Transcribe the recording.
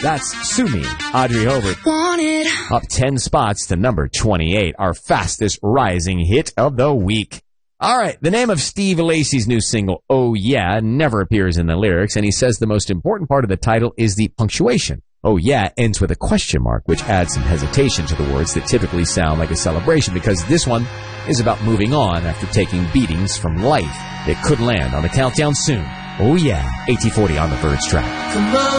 That's Sue Me, Audrey Hobart. Up 10 spots to number 28, our fastest rising hit of the week. All right, the name of Steve Lacy's new single, Oh Yeah, never appears in the lyrics, and he says the most important part of the title is the punctuation. Oh Yeah ends with a question mark, which adds some hesitation to the words that typically sound like a celebration, because this one is about moving on after taking beatings from life. It could land on the countdown soon. Oh Yeah, 1840 on the Verge track. Come on.